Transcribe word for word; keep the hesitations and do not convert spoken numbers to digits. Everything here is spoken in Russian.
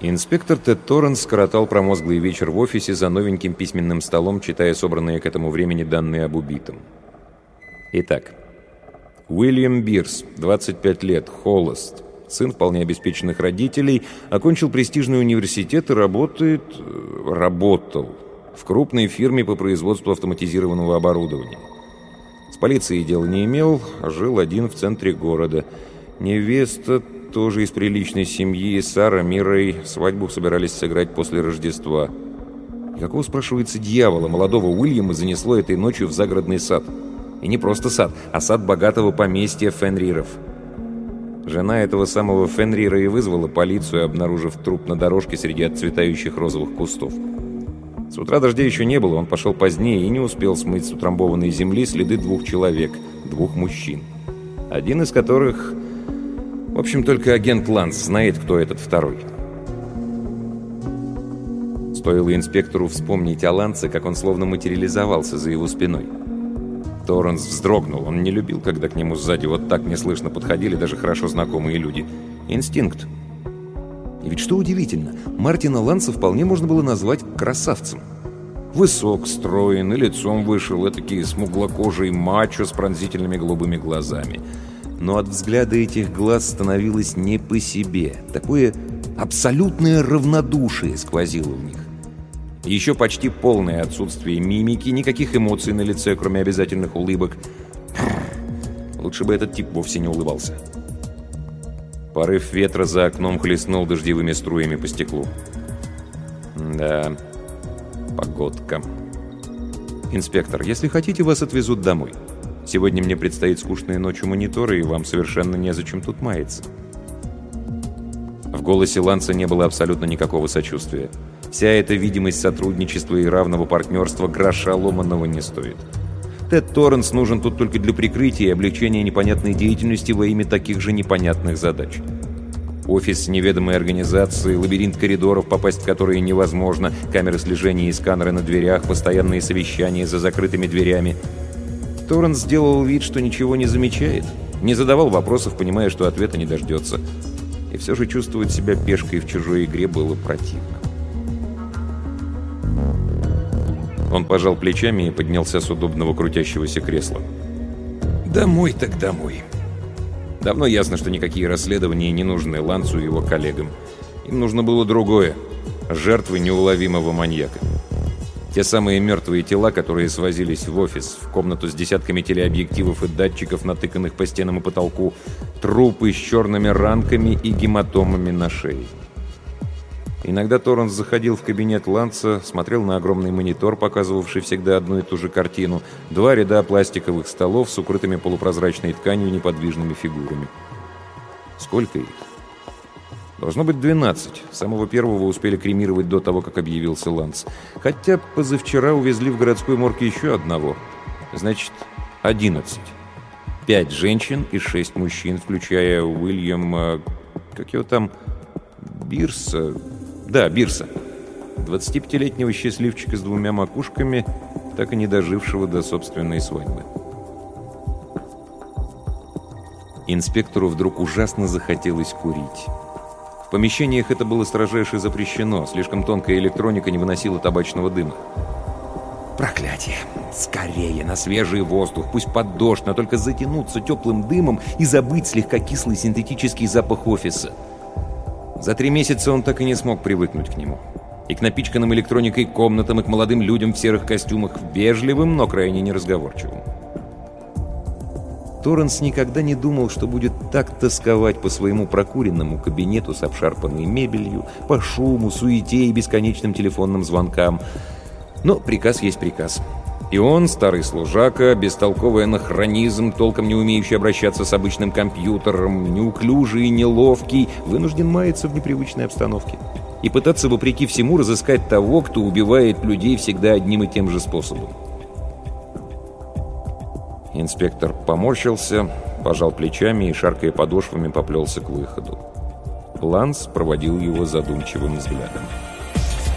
Инспектор Тед Торренс скоротал промозглый вечер в офисе за новеньким письменным столом, читая собранные к этому времени данные об убитом. Итак, Уильям Бирс, двадцать пять лет, холост, сын вполне обеспеченных родителей, окончил престижный университет и работает... работал в крупной фирме по производству автоматизированного оборудования. С полицией дела не имел, а жил один в центре города. Невеста тоже из приличной семьи, Сара, Мирой, свадьбу собирались сыграть после Рождества. И какого, спрашивается, дьявола молодого Уильяма занесло этой ночью в загородный сад? И не просто сад, а сад богатого поместья Фенриров. Жена этого самого Фенрира и вызвала полицию, обнаружив труп на дорожке среди отцветающих розовых кустов. С утра дождя еще не было, он пошел позднее и не успел смыть с утрамбованной земли следы двух человек, двух мужчин. Один из которых... В общем, только агент Ланс знает, кто этот второй. Стоило инспектору вспомнить о Лансе, как он словно материализовался за его спиной. Торренс вздрогнул. Он не любил, когда к нему сзади вот так неслышно подходили даже хорошо знакомые люди. Инстинкт. И ведь что удивительно, Мартина Ланса вполне можно было назвать красавцем. Высок, строен и лицом вышел, этакий смуглокожий мачо с пронзительными голубыми глазами. Но от взгляда этих глаз становилось не по себе. Такое абсолютное равнодушие сквозило в них. Еще почти полное отсутствие мимики, никаких эмоций на лице, кроме обязательных улыбок. Лучше бы этот тип вовсе не улыбался. Порыв ветра за окном хлестнул дождевыми струями по стеклу. Да, погодка. «Инспектор, если хотите, вас отвезут домой. Сегодня мне предстоит скучная ночь у монитора, и вам совершенно незачем тут маяться». В голосе Ланса не было абсолютно никакого сочувствия. Вся эта видимость сотрудничества и равного партнерства гроша ломаного не стоит. Тед Торренс нужен тут только для прикрытия и облегчения непонятной деятельности во имя таких же непонятных задач. Офис неведомой организации, лабиринт коридоров, попасть в которые невозможно, камеры слежения и сканеры на дверях, постоянные совещания за закрытыми дверями. Торренс сделал вид, что ничего не замечает, не задавал вопросов, понимая, что ответа не дождется. И все же чувствовать себя пешкой в чужой игре было противно. Он пожал плечами и поднялся с удобного крутящегося кресла. «Домой так домой. Давно ясно, что никакие расследования не нужны Лансу и его коллегам. Им нужно было другое — жертвы неуловимого маньяка. Те самые мертвые тела, которые свозились в офис, в комнату с десятками телеобъективов и датчиков, натыканных по стенам и потолку, трупы с черными ранками и гематомами на шее. Иногда Торренс заходил в кабинет Ланса, смотрел на огромный монитор, показывавший всегда одну и ту же картину, два ряда пластиковых столов с укрытыми полупрозрачной тканью неподвижными фигурами. Сколько их? Должно быть двенадцать. Самого первого успели кремировать до того, как объявился Ланс. Хотя позавчера увезли в городской морг еще одного. Значит, одиннадцать. Пять женщин и шесть мужчин, включая Уильяма... Как его там? Бирса... Да, Бирса. двадцатипятилетнего счастливчика с двумя макушками, так и не дожившего до собственной свадьбы. Инспектору вдруг ужасно захотелось курить. В помещениях это было строжайше запрещено, слишком тонкая электроника не выносила табачного дыма. Проклятие! Скорее, на свежий воздух, пусть под дождь, но только затянуться теплым дымом и забыть слегка кислый синтетический запах офиса. За три месяца он так и не смог привыкнуть к нему. И к напичканным электроникой комнатам, и к молодым людям в серых костюмах, вежливым, но крайне неразговорчивым. Торренс никогда не думал, что будет так тосковать по своему прокуренному кабинету с обшарпанной мебелью, по шуму, суете и бесконечным телефонным звонкам. Но приказ есть приказ. И он, старый служака, бестолковый анахронизм, толком не умеющий обращаться с обычным компьютером, неуклюжий и неловкий, вынужден маяться в непривычной обстановке и пытаться, вопреки всему, разыскать того, кто убивает людей всегда одним и тем же способом. Инспектор поморщился, пожал плечами и, шаркая подошвами, поплелся к выходу. Ланс проводил его задумчивым взглядом.